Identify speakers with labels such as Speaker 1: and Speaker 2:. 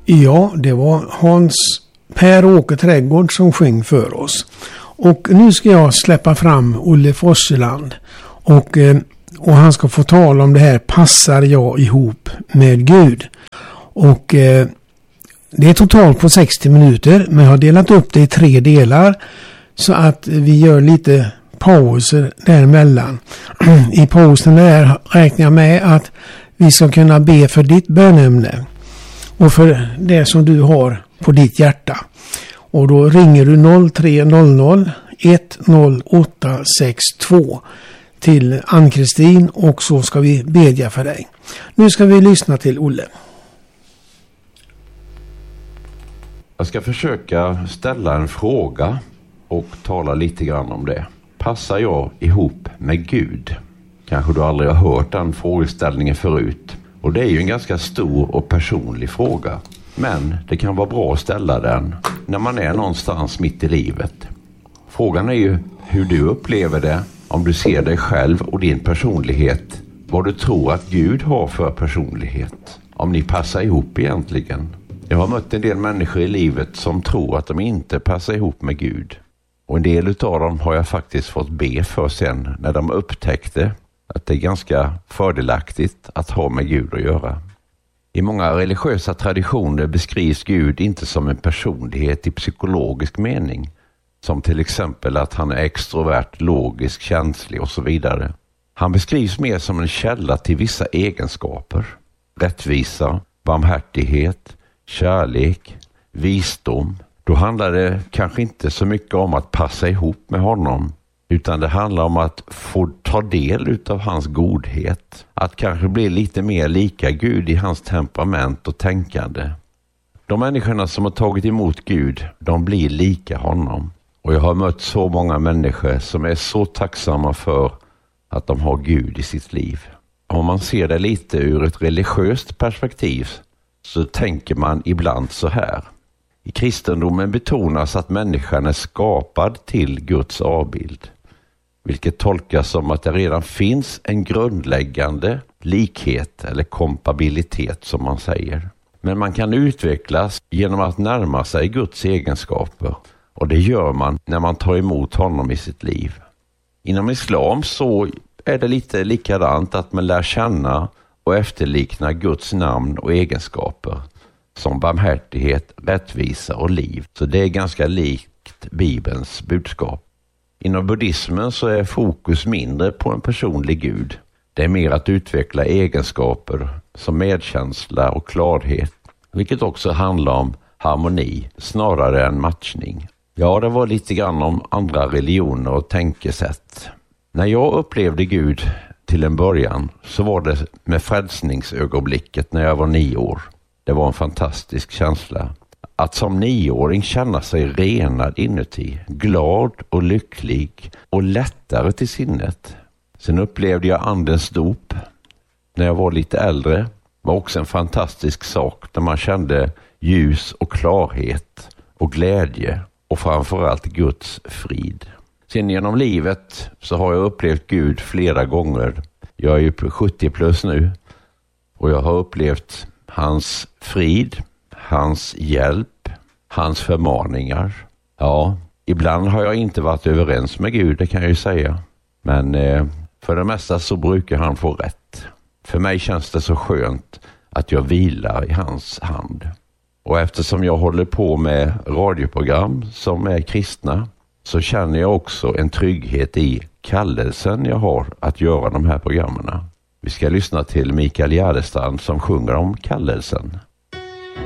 Speaker 1: Ja, det var Hans Per-Åke Trädgård som sjöng för oss. Och nu ska jag släppa fram Olle Forseland. Och han ska få tala om det här, passar jag ihop med Gud? Och det är totalt på 60 minuter, men jag har delat upp det i 3 delar så att vi gör lite pauser däremellan. I pausen där räknar jag med att vi ska kunna be för ditt bönämne och för det som du har på ditt hjärta. Och då ringer du 0300 10862 till Ann-Kristin och så ska vi bedja för dig. Nu ska vi lyssna till Olle.
Speaker 2: Jag ska försöka ställa en fråga och tala lite grann om det. Passar jag ihop med Gud? Kanske du aldrig har hört den frågeställningen förut. Och det är ju en ganska stor och personlig fråga. Men det kan vara bra att ställa den när man är någonstans mitt i livet. Frågan är ju hur du upplever det, om du ser dig själv och din personlighet. Vad du tror att Gud har för personlighet. Om ni passar ihop egentligen. Jag har mött en del människor i livet som tror att de inte passar ihop med Gud. Och en del utav dem har jag faktiskt fått be för sen när de upptäckte att det är ganska fördelaktigt att ha med Gud att göra. I många religiösa traditioner beskrivs Gud inte som en personlighet i psykologisk mening. Som till exempel att han är extrovert, logisk, känslig och så vidare. Han beskrivs mer som en källa till vissa egenskaper. Rättvisa, barmhärtighet, kärlek, visdom. Då handlar det kanske inte så mycket om att passa ihop med honom. Utan det handlar om att få ta del av hans godhet. Att kanske bli lite mer lika Gud i hans temperament och tänkande. De människorna som har tagit emot Gud, de blir lika honom. Och jag har mött så många människor som är så tacksamma för att de har Gud i sitt liv. Om man ser det lite ur ett religiöst perspektiv så tänker man ibland så här. I kristendomen betonas att människan är skapad till Guds avbild. Vilket tolkas som att det redan finns en grundläggande likhet eller kompabilitet som man säger. Men man kan utvecklas genom att närma sig Guds egenskaper. Och det gör man när man tar emot honom i sitt liv. Inom islam så är det lite likadant att man lär känna och efterlikna Guds namn och egenskaper. Som barmhärtighet, rättvisa och liv. Så det är ganska likt Bibelns budskap. Inom buddhismen så är fokus mindre på en personlig gud. Det är mer att utveckla egenskaper som medkänsla och klarhet. Vilket också handlar om harmoni snarare än matchning. Ja, det var lite grann om andra religioner och tänkesätt. När jag upplevde Gud till en början så var det med frälsningsögonblicket när jag var 9 år. Det var en fantastisk känsla. Att som 9-åring känna sig renad inuti, glad och lycklig och lättare till sinnet. Sen upplevde jag andens dop när jag var lite äldre. Var också en fantastisk sak där man kände ljus och klarhet och glädje och framförallt Guds frid. Sen genom livet så har jag upplevt Gud flera gånger. Jag är ju 70 plus nu och jag har upplevt hans frid, hans hjälp, hans förmaningar. Ja, ibland har jag inte varit överens med Gud, det kan jag ju säga. Men för det mesta så brukar han få rätt. För mig känns det så skönt att jag vilar i hans hand. Och eftersom jag håller på med radioprogram som är kristna så känner jag också en trygghet i kallelsen jag har att göra de här programmen. Vi ska lyssna till Mikael Gärdestrand som sjunger om kallelsen.